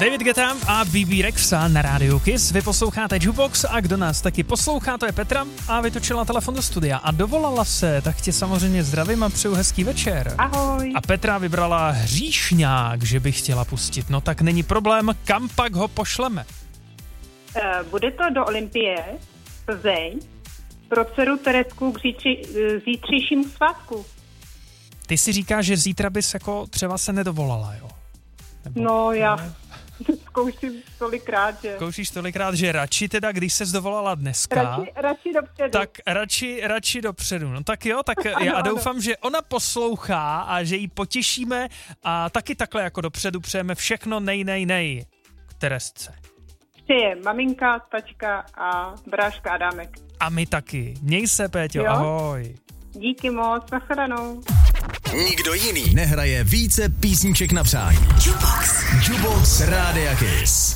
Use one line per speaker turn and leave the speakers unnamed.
David Guetta a BB Rexa na rádiu Kiss. Vy posloucháte Jukebox a kdo nás taky poslouchá, to je Petra a vytočila telefon do studia a dovolala se, tak tě samozřejmě zdravím a přeju hezký večer.
Ahoj.
A Petra vybrala Hříšňák, že by chtěla pustit. No tak není problém, kam pak ho pošleme?
Bude to do Olympie, Plzeň, pro dceru Teresku k zítřejšímu svátku.
Ty si říkáš, že zítra bys jako třeba se nedovolala, jo? Nebo,
no já zkouším tolikrát, že...
Zkoušíš tolikrát, že radši teda, když ses dovolala dneska...
Radši dopředu.
Tak radši dopředu. No tak jo, tak já doufám, že ona poslouchá a že jí potěšíme a taky takhle jako dopředu přejeme všechno nej k Teresce.
Přeje maminka, tačka a bráška Adámek.
A my taky. Měj se, Péťo, jo? Ahoj.
Díky moc, nashledanou.
Nikdo jiný nehraje více písniček na přání. Jukebox Rádia Kiss.